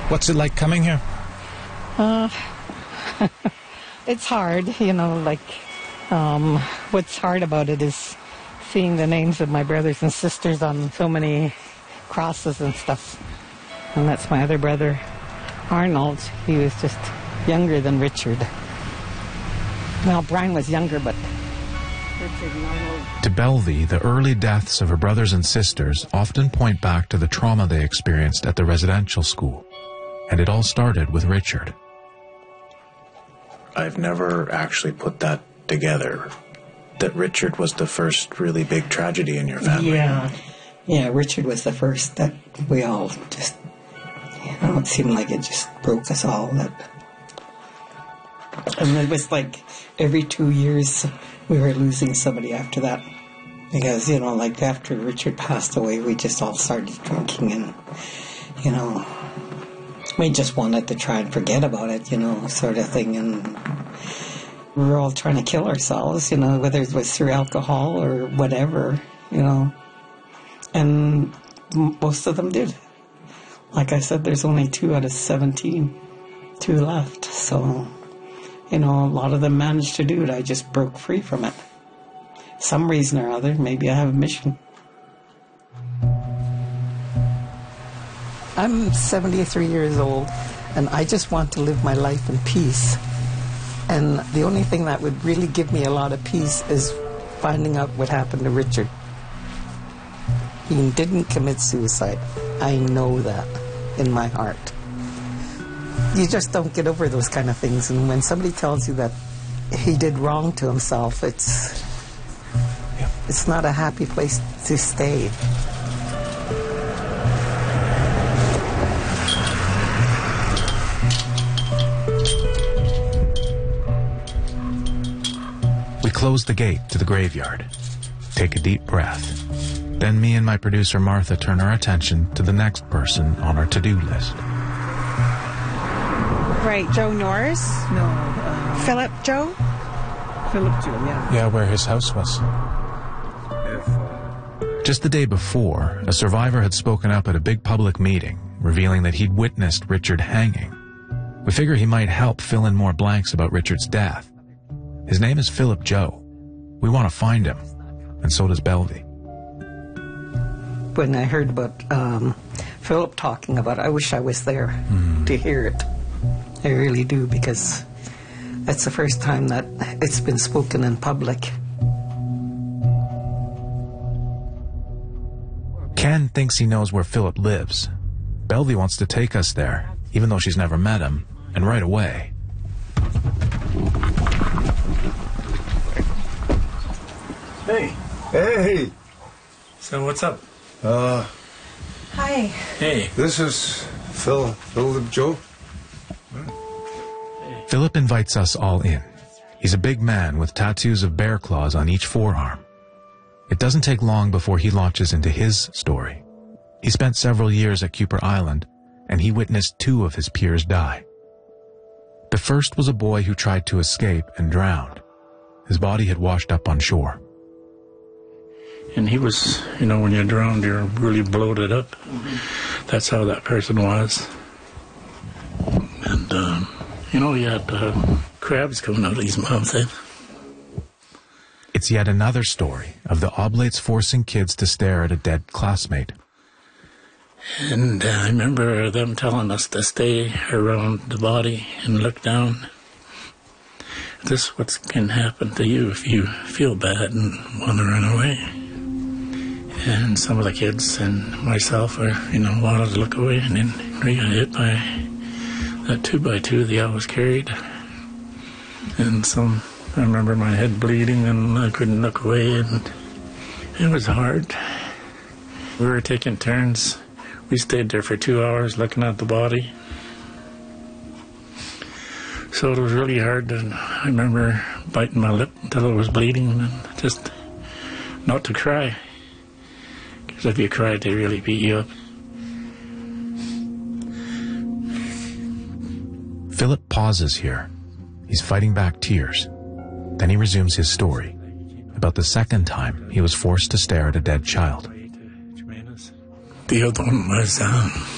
What's it like coming here? It's hard, you know, like, what's hard about it is seeing the names of my brothers and sisters on so many crosses and stuff. And that's my other brother, Arnold. He was just younger than Richard. Well, Brian was younger, but Richard and Arnold... To Belvie, the early deaths of her brothers and sisters often point back to the trauma they experienced at the residential school. And it all started with Richard. I've never actually put that together, that Richard was the first really big tragedy in your family. Yeah, Richard was the first that we all just, you know, it seemed like it just broke us all. And it was like every 2 years we were losing somebody after that. Because, you know, like after Richard passed away, we just all started drinking and, you know, we just wanted to try and forget about it, you know, sort of thing. And we were all trying to kill ourselves, you know, whether it was through alcohol or whatever, you know. And most of them did. Like I said, there's only 2 out of 17, 2 left. So, you know, a lot of them managed to do it. I just broke free from it. Some reason or other, maybe I have a mission. I'm 73 years old, and I just want to live my life in peace. And the only thing that would really give me a lot of peace is finding out what happened to Richard. He didn't commit suicide. I know that in my heart. You just don't get over those kind of things. And when somebody tells you that he did wrong to himself, it's not a happy place to stay. We close the gate to the graveyard, take a deep breath. Then me and my producer Martha turn our attention to the next person on our to-do list. Right, Joe Norris? No. Philip Joe? Philip Joe, yeah. Yeah, where his house was. Just the day before, a survivor had spoken up at a big public meeting, revealing that he'd witnessed Richard hanging. We figure he might help fill in more blanks about Richard's death. His name is Philip Joe. We want to find him, and so does Belvie. When I heard about Philip talking about it, I wish I was there to hear it. I really do, because that's the first time that it's been spoken in public. Ken thinks he knows where Philip lives. Belvie wants to take us there, even though she's never met him, and right away. Hey. Hey. So what's up? Hi. Hey. This is Philip Joe. Philip invites us all in. He's a big man with tattoos of bear claws on each forearm. It doesn't take long before he launches into his story. He spent several years at Kuper Island, and he witnessed 2 of his peers die. The first was a boy who tried to escape and drowned. His body had washed up on shore. And he was, you know, when you're drowned, you're really bloated up. That's how that person was. And, you know, he had crabs coming out of his mouth then. It's yet another story of the Oblates forcing kids to stare at a dead classmate. And I remember them telling us to stay around the body and look down. This is what can happen to you if you feel bad and want to run away. And some of the kids and myself are, you know, wanted to look away, and then we got hit by that 2x2 the owl was carried. And I remember my head bleeding and I couldn't look away, and it was hard. We were taking turns. We stayed there for 2 hours looking at the body. So it was really hard, and I remember biting my lip until it was bleeding, and just not to cry. Because if you cried, they really beat you up. Philip pauses here. He's fighting back tears. Then he resumes his story about the second time he was forced to stare at a dead child. The other one was